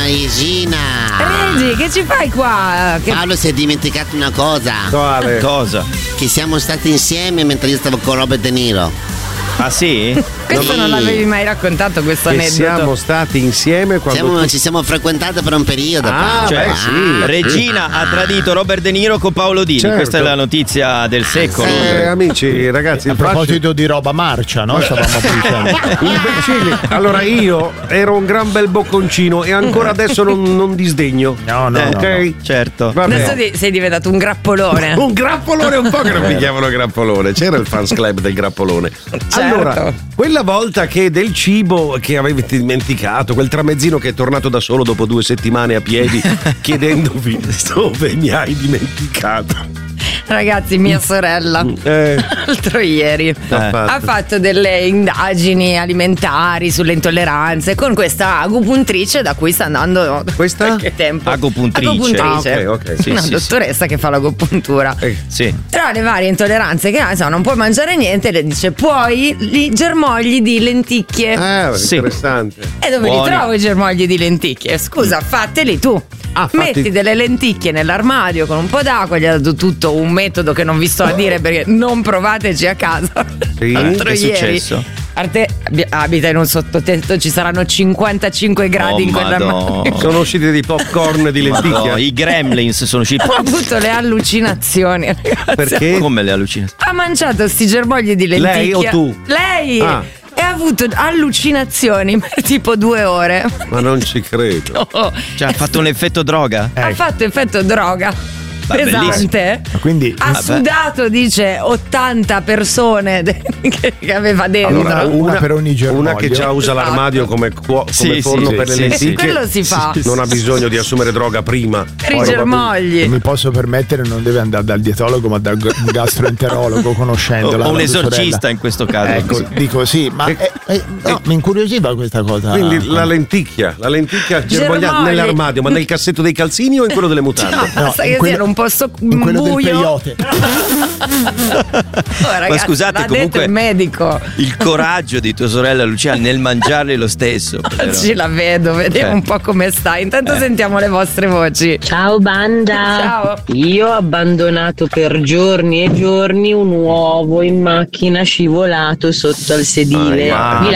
Regina. Regi, che ci fai qua? Paolo si è dimenticato una cosa. Quale? Cosa? Che siamo stati insieme mentre io stavo con Robert De Niro. Ah sì? Questo non l'avevi mai raccontato, questo Che aneddoto. siamo stati insieme quando Ci siamo frequentati per un periodo. Cioè, Regina ha tradito Robert De Niro con Paolo Dini. Certo. Questa è la notizia del secolo. amici, ragazzi, A proposito di roba marcia, no? Stavamo dicendo. imbecilli. Allora io ero un gran bel bocconcino e ancora adesso non disdegno. No, ok? Certo. Vabbè. Adesso sei diventato un grappolone. Un grappolone, un po' che non mi chiamano grappolone. C'era il fans club del grappolone. Certo. Allora, quella volta che del cibo che avete dimenticato, quel tramezzino che è tornato da solo dopo 2 settimane a piedi chiedendovi dove mi hai dimenticato. Ragazzi, mia sorella l'altro ieri ha fatto delle indagini alimentari sulle intolleranze con questa agopuntrice da cui sta andando Questa? qualche tempo. Agopuntrice. Ah, ok. Sì, Una sì, dottoressa che fa l'agopuntura. sì. Tra le varie intolleranze che ha, insomma, non puoi mangiare niente, le dice puoi i germogli di lenticchie. Interessante. E dove li trovo i germogli di lenticchie? Scusa, fateli tu. Metti delle lenticchie nell'armadio con un po' d'acqua, gli ha dato tutto un metodo che non vi sto a dire perché non provateci a casa. Sì? L'altro Che è ieri. successo? Arte abita in un sottotetto, ci saranno 55 gradi in quell'armadio. Sono usciti dei popcorn di lenticchia. Madonna, i gremlins sono usciti. Ha avuto le allucinazioni, ragazzi. Perché? Come le allucinazioni? Ha mangiato sti germogli di lenticchia. Lei o tu? Lei! Ah. E ha avuto allucinazioni per tipo 2 ore. Ma non ci credo. Cioè, ha fatto un effetto droga? Ha fatto effetto droga. Pesante. Quindi Ha sudato, dice, 80 persone che aveva dentro. Allora, una per ogni germoglio. Una che già usa l'armadio come forno per le lenticchie. Quello si fa. Non ha bisogno di assumere droga prima. Per i germogli. Mi posso permettere, non deve andare dal dietologo ma dal gastroenterologo, conoscendola. O un la esorcista sorella. in questo caso. Ecco, dico sì, ma no, mi incuriosiva questa cosa. Quindi la lenticchia germogliata nell'armadio, ma nel cassetto dei calzini o in quello delle mutande? No, basta che sia in un posto in quello del buio. peyote. Ragazzi, Ma scusate, l'ha detto comunque il medico. il coraggio di tua sorella Lucia nel mangiarli lo stesso. però. Oggi la vedo, vediamo un po' come sta. Intanto sentiamo le vostre voci. Ciao banda. Ciao. Io ho abbandonato per giorni e giorni un uovo in macchina scivolato sotto al sedile. Vi